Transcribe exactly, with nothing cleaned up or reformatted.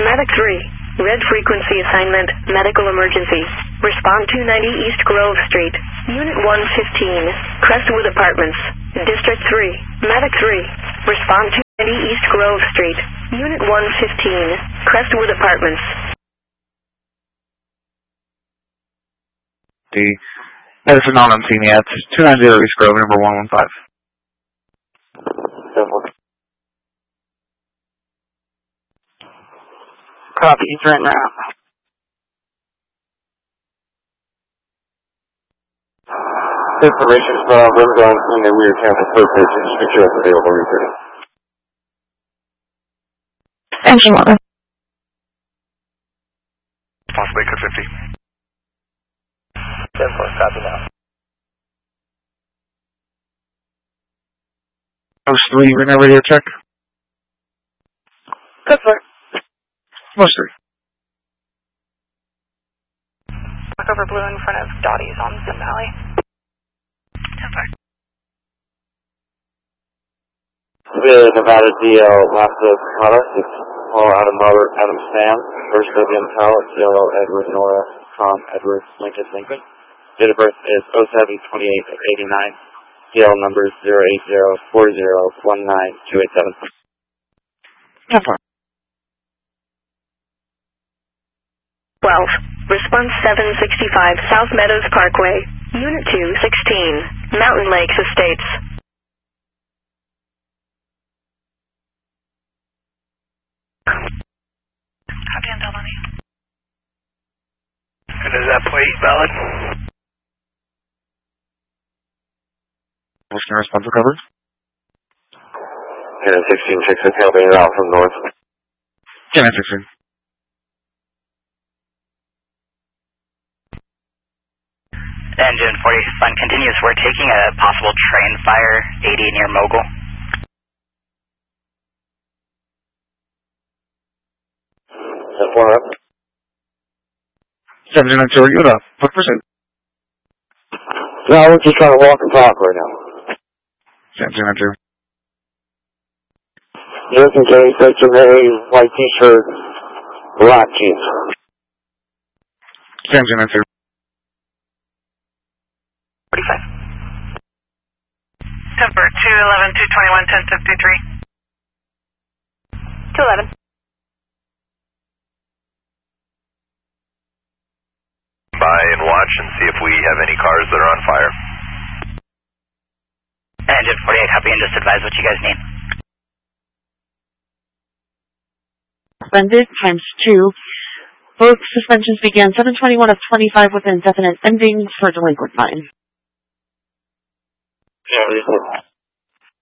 Medic three. Red frequency assignment, medical emergency. Respond two ninety East Grove Street. Unit one fifteen, Crestwood Apartments. District three. Medic three. Respond two ninety East Grove Street. Unit one fifteen, Crestwood Apartments. The Edison on scene yet. two ninety East Grove, number one one five. Copy, he's right now. Information from River on scene and we are campus location. Make sure that's available returning. Engine one. Possibly Code fifty. ten four, copy now. Post three, we're now radio check. Good for Post three. Walk over blue in front of Dottie's on Sun Valley. ten four. The Nevada D L Lafta Connor, six Paul Adam Robert Adam Sam, first William Powell, Yellow Edward Nora Tom Edward Lincoln Lincoln. Date of birth is oh seven twenty-eight of eighty-nine. D L numbers zero eight zero four zero one nine two eight seven. ten four. twelve. Response seven sixty-five South Meadows Parkway. Unit two sixteen, Mountain Lakes Estates. Copy on Delmonte. And is that plate valid? What's your response recovered? And sixteen checks are tailgated out from north. Yeah, sixteen. Engine forty, Sun continues. We're taking a possible train fire, eighty near Mogul. ten four up. seventy nine two, you're up. What percent? No, we're just trying to walk and talk right now. seventy nine two. Listen, Jay, H M A, white t-shirt, black jeans. seventy nine two. forty-five. Temper two eleven, two twenty-one, ten fifty-three. two eleven. By and watch and see if we have any cars that are on fire. Engine forty-eight, copy and just advise what you guys need. Suspended times two. Both suspensions began seven twenty-one of twenty-five with indefinite endings for delinquent fine. Yeah,